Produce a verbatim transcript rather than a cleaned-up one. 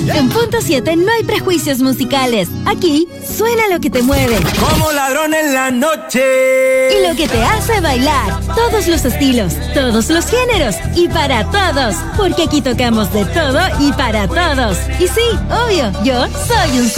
En Punto siete no hay prejuicios musicales. Aquí suena lo que te mueve. Como ladrón en la noche. Y lo que te hace bailar. Todos los estilos, todos los géneros y para todos. Porque aquí tocamos de todo y para todos. Y sí, obvio, yo soy un